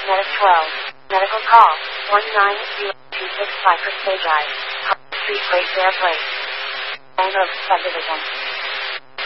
Medic 12. Medical call. 190-265 for Stage I. Street, Great Bear Place. Owner of subdivision.